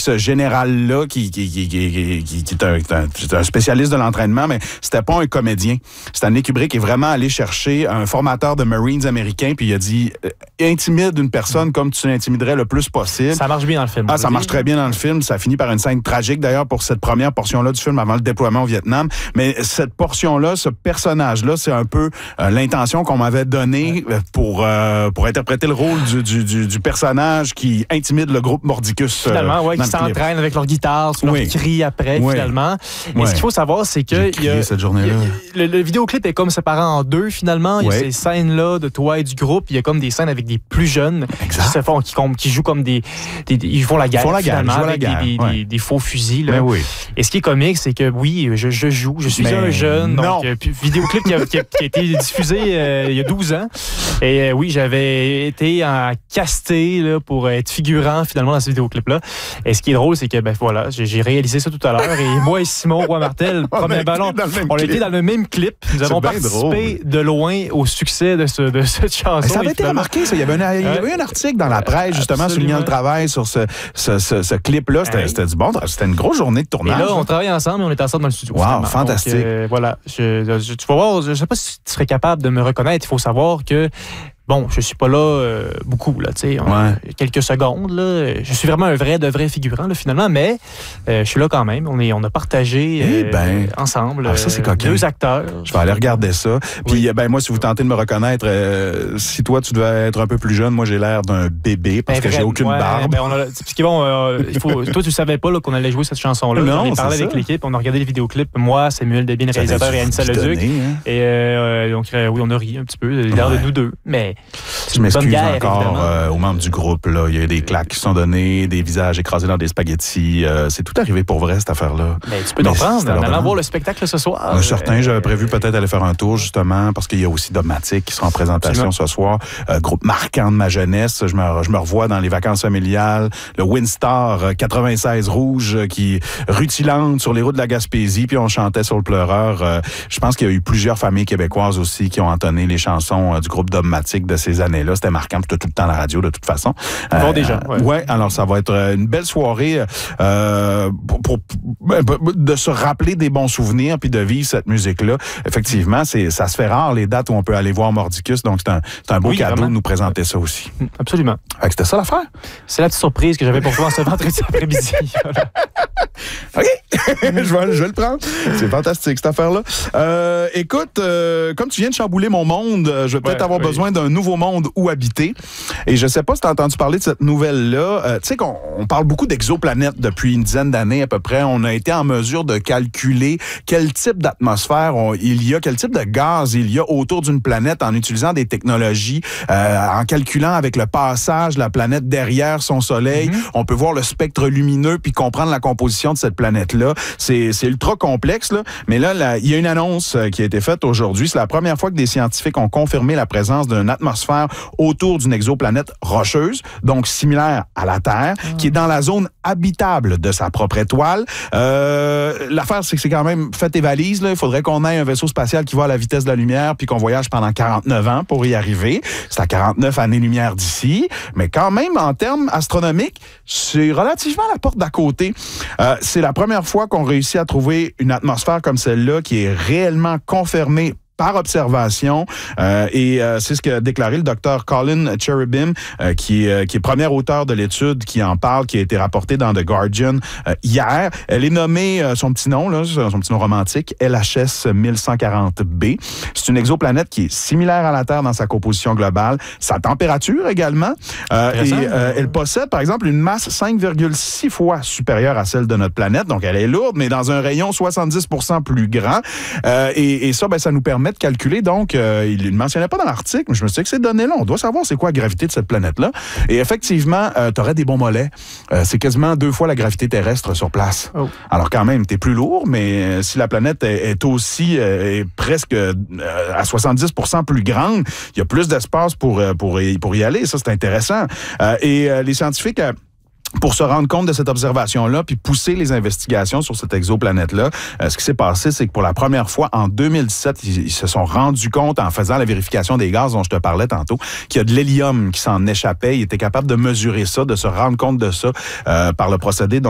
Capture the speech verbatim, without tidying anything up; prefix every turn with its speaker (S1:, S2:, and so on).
S1: ce général-là, qui, qui, qui, qui, qui, qui est, un, est un spécialiste de l'entraînement, mais c'était pas un comédien. Stanley Kubrick est vraiment allé chercher un formateur de Marines américain, puis il a dit euh, intimide une personne comme tu l'intimiderais le plus possible.
S2: Ça marche bien dans le film.
S1: Ah, ça marche très bien dans le film. Ça finit par une scène tragique, d'ailleurs, pour cette première portion-là du film avant le déploiement au Vietnam. Mais cette portion-là, ce personnage-là, c'est un peu euh, l'intention qu'on m'avait donnée pour, euh, pour interpréter le rôle du, du, du, du personnage qui intimide le groupe Mordicus.
S2: Finalement,
S1: euh,
S2: ouais, qui s'entraînent avec leur guitare, sur
S1: oui.
S2: leur cri après,
S1: oui.
S2: finalement. Et
S1: oui.
S2: ce qu'il faut savoir, c'est que...
S1: J'ai crié
S2: il y a,
S1: cette journée-là.
S2: Il y a, le, le vidéoclip est comme séparé en deux, finalement. Il y a
S1: oui.
S2: ces scènes-là de toi et du groupe. Il y a comme des scènes avec des plus jeunes
S1: exact.
S2: qui se font, qui, qui jouent comme des... des, des ils font la guerre,
S1: ils font la guerre,
S2: finalement,
S1: la
S2: avec
S1: guerre,
S2: des,
S1: ouais.
S2: des, des, des faux fusils. Là.
S1: Oui.
S2: Et ce qui est comique, c'est que oui, je, je joue. Je suis
S1: Mais
S2: un jeune.
S1: non.
S2: Donc, euh, puis, vidéoclip qui a, qui, a, qui a été diffusé euh, il y a douze ans. Et euh, oui, j'avais été en casté là, pour être figurant finalement dans ce vidéoclip-là. Et ce qui est drôle, c'est que ben voilà, j'ai, j'ai réalisé ça tout à l'heure. Et moi et Simon Roy-Martel, premier ballon, on a été dans le même clip. Nous avons participé drôle. de loin au succès de, ce, de cette chanson.
S1: Ça avait été remarqué, ça. Il y avait, un, il y avait eu un article dans la presse, justement, Absolument. soulignant le travail sur ce, ce, ce, ce clip-là. C'était, hey. c'était du bon. C'était une grosse journée de tournage.
S2: Et là, on travaille ensemble et on est ensemble dans le studio.
S1: Wow, fantastique. Donc,
S2: euh, voilà. Je, je, tu vas voir, je ne sais pas si tu serais capable de me reconnaître. Il faut savoir que bon, je suis pas là euh, beaucoup, là, tu sais, ouais. quelques secondes, là. Je suis vraiment un vrai de vrai figurant, là, finalement, mais euh, je suis là quand même. On, est, on a partagé euh,
S1: eh ben,
S2: ensemble
S1: ah, ça, c'est coquin.
S2: deux acteurs.
S1: Je vais aller regarder ça. Puis,
S2: oui.
S1: ben moi, si vous tentez de me reconnaître, euh, si toi, tu devais être un peu plus jeune, moi, j'ai l'air d'un bébé parce ben, que j'ai aucune
S2: ouais,
S1: barbe.
S2: Ben, on a, parce que bon, euh, il faut, toi, tu savais pas là, qu'on allait jouer cette chanson-là.
S1: Non,
S2: on a parlé avec
S1: ça.
S2: l'équipe, on a regardé les vidéoclips. Moi, Samuel Debien, réalisateur, et Anissa Leduc. Hein? Et euh, donc, euh, oui, on a ri un petit peu, l'air ouais. de nous deux. Mais
S1: je m'excuse
S2: guerre,
S1: encore euh, aux membres du groupe. Là. Il y a des claques qui sont données, des visages écrasés dans des spaghettis. Euh, c'est tout arrivé pour vrai, cette affaire-là.
S2: Mais tu peux t'en prendre en allant voir le spectacle ce soir.
S1: Un certain, j'avais prévu peut-être aller faire un tour, justement, parce qu'il y a aussi Dogmatic qui sera en présentation Absolument. ce soir. Euh, groupe marquant de ma jeunesse. Je me, je me revois dans les vacances familiales. Le Windstar quatre-vingt-seize rouge qui rutilante sur les routes de la Gaspésie, puis on chantait sur le pleureur. Euh, je pense qu'il y a eu plusieurs familles québécoises aussi qui ont entonné les chansons euh, du groupe Dogmatic de ces années-là. C'était marquant, puis tout le temps à la radio, de toute façon.
S2: Bon, euh, déjà.
S1: Ouais. ouais, alors ça va être une belle soirée euh, pour, pour, pour de se rappeler des bons souvenirs puis de vivre cette musique-là. Effectivement, c'est, ça se fait rare, les dates où on peut aller voir Mordicus, donc c'est un, c'est un beau oui, cadeau vraiment. de nous présenter ça aussi.
S2: Absolument.
S1: Fait que c'était ça l'affaire.
S2: C'est la petite surprise que j'avais pour toi en ce vendredi après-midi.
S1: OK, je, vais, je vais le prendre. C'est fantastique, cette affaire-là. Euh, écoute, euh, comme tu viens de chambouler mon monde, je vais peut-être ouais, avoir oui. besoin d'un nouveau monde où habiter. Et je sais pas si tu as entendu parler de cette nouvelle-là. Euh, tu sais qu'on on parle beaucoup d'exoplanètes depuis une dizaine d'années à peu près. On a été en mesure de calculer quel type d'atmosphère on, il y a, quel type de gaz il y a autour d'une planète en utilisant des technologies, euh, en calculant avec le passage de la planète derrière son soleil. Mm-hmm. On peut voir le spectre lumineux puis comprendre la composition de cette planète-là. C'est, c'est ultra complexe, là. Mais là, là, il y a une annonce qui a été faite aujourd'hui. C'est la première fois que des scientifiques ont confirmé la présence d'une atmosphère autour d'une exoplanète rocheuse, donc similaire à la Terre, mmh. qui est dans la zone habitable de sa propre étoile. Euh, l'affaire, c'est que c'est quand même fait tes valises, là. Il faudrait qu'on ait un vaisseau spatial qui va à la vitesse de la lumière puis qu'on voyage pendant quarante-neuf ans pour y arriver. C'est à quarante-neuf années-lumière d'ici. Mais quand même, en termes astronomiques, c'est relativement à la porte d'à côté. Euh, c'est la première fois qu'on réussit à trouver une atmosphère comme celle-là qui est réellement confirmée par observation. Euh, et euh, c'est ce qu'a déclaré le docteur Colin Cherubim, euh, qui, euh, qui est premier auteur de l'étude qui en parle, qui a été rapporté dans The Guardian euh, hier. Elle est nommée, euh, son petit nom, là, son petit nom romantique, L H S mille cent quarante b. C'est une exoplanète qui est similaire à la Terre dans sa composition globale, sa température également. Euh, et euh, elle possède, par exemple, une masse cinq virgule six fois supérieure à celle de notre planète. Donc, elle est lourde, mais dans un rayon soixante-dix pour cent plus grand. Euh, et, et ça, ben, ça nous permet de calculer, donc, euh, il ne le mentionnait pas dans l'article, mais je me suis dit que ces données-là, on doit savoir c'est quoi la gravité de cette planète-là. Et effectivement, euh, tu aurais des bons mollets. Euh, c'est quasiment deux fois la gravité terrestre sur place. Oh. Alors quand même, tu es plus lourd, mais euh, si la planète est, est aussi, euh, est presque euh, à soixante-dix pour cent plus grande, il y a plus d'espace pour, pour, pour y aller. Ça, c'est intéressant. Euh, et euh, les scientifiques... Euh, pour se rendre compte de cette observation-là, puis pousser les investigations sur cette exoplanète-là. Euh, ce qui s'est passé, c'est que pour la première fois, en deux mille dix-sept, ils, ils se sont rendus compte, en faisant la vérification des gaz dont je te parlais tantôt, qu'il y a de l'hélium qui s'en échappait. Ils étaient capables de mesurer ça, de se rendre compte de ça euh, par le procédé dont